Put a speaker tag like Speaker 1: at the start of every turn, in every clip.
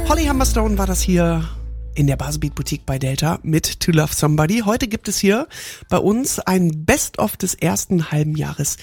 Speaker 1: Holly Humberstone war das hier in der Baselbeat Boutique bei Delta mit To Love Somebody. Heute gibt es hier bei uns ein Best-of des ersten halben Jahres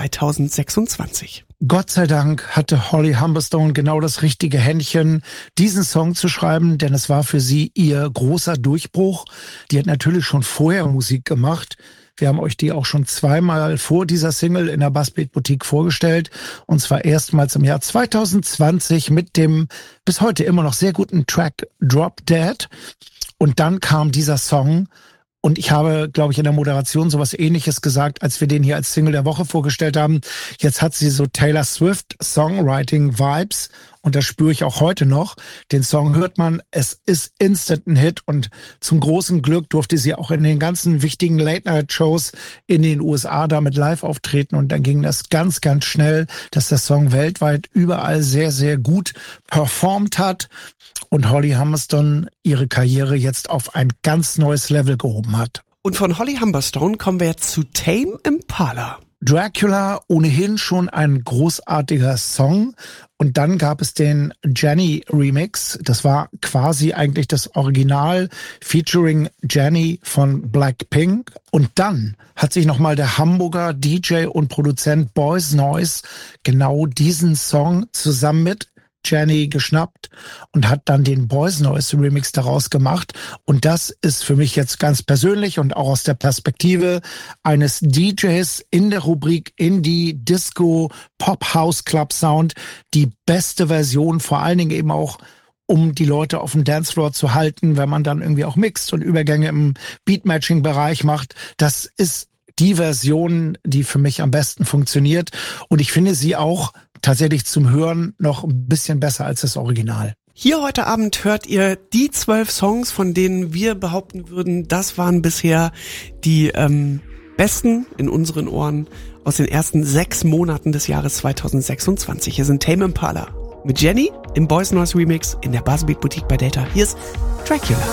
Speaker 1: 2026.
Speaker 2: Gott sei Dank hatte Holly Humberstone genau das richtige Händchen, diesen Song zu schreiben, denn es war für sie ihr großer Durchbruch. Die hat natürlich schon vorher Musik gemacht. Wir haben euch die auch schon zweimal vor dieser Single in der Baselbeat Boutique vorgestellt. Und zwar erstmals im Jahr 2020 mit dem bis heute immer noch sehr guten Track Drop Dead. Und dann kam dieser Song. Und ich habe, glaube ich, in der Moderation sowas Ähnliches gesagt, als wir den hier als Single der Woche vorgestellt haben. Jetzt hat sie so Taylor Swift Songwriting Vibes. Und das spüre ich auch heute noch. Den Song hört man, es ist instant ein Hit. Und zum großen Glück durfte sie auch in den ganzen wichtigen Late-Night-Shows in den USA damit live auftreten. Und dann ging das ganz, ganz schnell, dass der Song weltweit überall sehr, sehr gut performt hat. Und Holly Humberstone ihre Karriere jetzt auf ein ganz neues Level gehoben hat.
Speaker 1: Und von Holly Humberstone kommen wir jetzt zu Tame Impala.
Speaker 2: Dracula, ohnehin schon ein großartiger Song. Und dann gab es den Jenny Remix. Das war quasi eigentlich das Original featuring Jenny von Blackpink. Und dann hat sich nochmal der Hamburger DJ und Produzent Boys Noise genau diesen Song zusammen mit Jenny geschnappt und hat dann den Boys Noise Remix daraus gemacht. Und das ist für mich jetzt ganz persönlich und auch aus der Perspektive eines DJs in der Rubrik Indie, Disco, Pop, House, Club Sound die beste Version, vor allen Dingen eben auch um die Leute auf dem Dancefloor zu halten, wenn man dann irgendwie auch mixt und Übergänge im Beatmatching-Bereich macht. Das ist die Version, die für mich am besten funktioniert. Und ich finde sie auch tatsächlich zum Hören noch ein bisschen besser als das Original.
Speaker 1: Hier heute Abend hört ihr die 12 Songs, von denen wir behaupten würden, das waren bisher die besten in unseren Ohren aus den ersten 6 Monaten des Jahres 2026. Hier sind Tame Impala mit Jenny im Boys Noise Remix in der Baselbeat Boutique bei Delta. Hier ist Dracula.